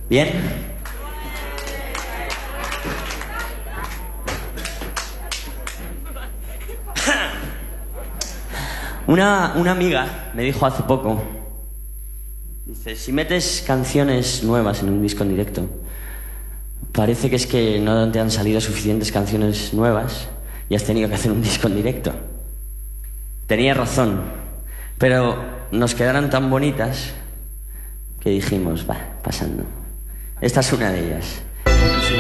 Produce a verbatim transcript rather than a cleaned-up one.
¿Bien? Una, una amiga me dijo hace poco, dice, si metes canciones nuevas en un disco en directo, parece que es que no te han salido suficientes canciones nuevas y has tenido que hacer un disco en directo. Tenía razón, pero nos quedaron tan bonitas que dijimos, va, pasando. Esta es una de ellas.